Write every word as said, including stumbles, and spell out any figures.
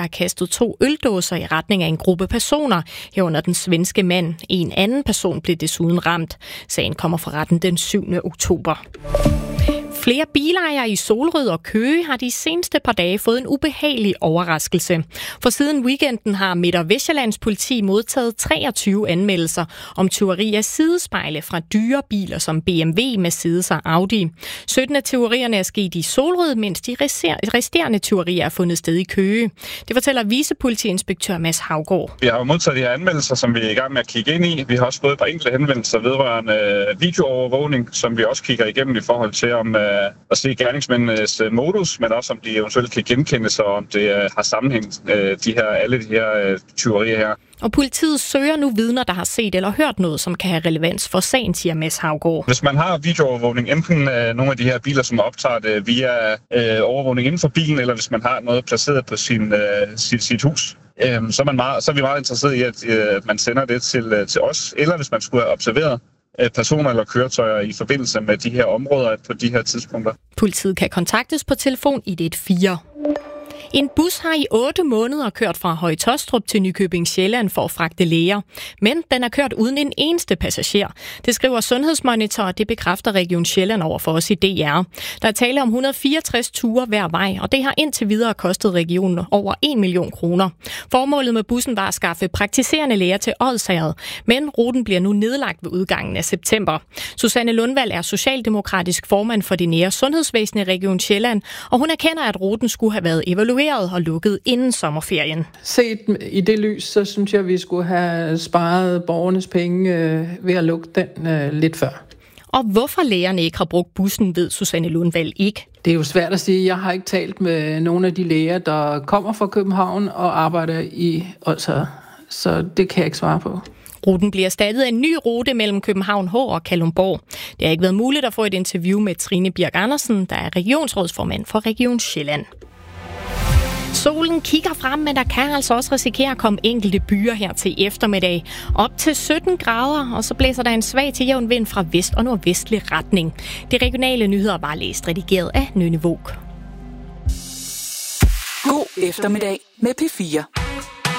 har kastet to øldåser i retning af en gruppe personer, herunder den svenske mand. En anden person blev desuden ramt. Sagen kommer for retten den syvende oktober. Flere bilejere i Solrød og Køge har de seneste par dage fået en ubehagelig overraskelse. For siden weekenden har Midt- og Vestsjællands politi modtaget treogtyve anmeldelser om tyveri af sidespejle fra dyre biler som B M W, Mercedes og Audi. sytten af tyverierne er sket i Solrød, mens de resterende tyverier er fundet sted i Køge. Det fortæller vicepolitiinspektør Mads Haugaard. Vi har modtaget de her anmeldelser, som vi er i gang med at kigge ind i. Vi har også fået et par enkelte henvendelser vedrørende videoovervågning, som vi også kigger igennem i forhold til om at se gerningsmændenes modus, men også om de eventuelt kan genkendes, og om det har sammenhæng, de her, alle de her tyverier her. Og politiet søger nu vidner, der har set eller hørt noget, som kan have relevans for sagen, siger Mads Haugaard. Hvis man har videoovervågning, enten nogle af de her biler, som optager det via øh, overvågning inden for bilen, eller hvis man har noget placeret på sin, øh, sit, sit hus, øh, så, er man meget, så er vi meget interesseret i, at, øh, at man sender det til, til os, eller hvis man skulle have observeret personer eller køretøjer i forbindelse med de her områder på de her tidspunkter. Politiet kan kontaktes på telefon et et fire. En bus har i otte måneder kørt fra Høje Taastrup til Nykøbing Sjælland for at fragte læger. Men den er kørt uden en eneste passager. Det skriver Sundhedsmonitor, og det bekræfter Region Sjælland over for os i D R. Der er tale om et hundrede og fireogtres ture hver vej, og det har indtil videre kostet regionen over en million kroner. Formålet med bussen var at skaffe praktiserende læger til Odsherred, men ruten bliver nu nedlagt ved udgangen af september. Susanne Lundvald er socialdemokratisk formand for det nære sundhedsvæsen i Region Sjælland, og hun erkender, at ruten skulle have været evalueret og lukket inden sommerferien. Set i det lys, så synes jeg, at vi skulle have sparet borgernes penge øh, ved at lukke den øh, lidt før. Og hvorfor lægerne ikke har brugt bussen, ved Susanne Lundvald ikke. Det er jo svært at sige. Jeg har ikke talt med nogle af de læger, der kommer fra København og arbejder i Odsherred, så det kan jeg ikke svare på. Ruten bliver erstattet af en ny rute mellem København H og Kalundborg. Det har ikke været muligt at få et interview med Trine Birk Andersen, der er regionsrådsformand for Region Sjælland. Solen kigger frem, men der kan altså også risikere at komme enkelte byer her til eftermiddag. Op til sytten grader, og så blæser der en svag til jævn vind fra vest og nordvestlig retning. De regionale nyheder var læst redigeret af Nynne Våg. God eftermiddag med P fire.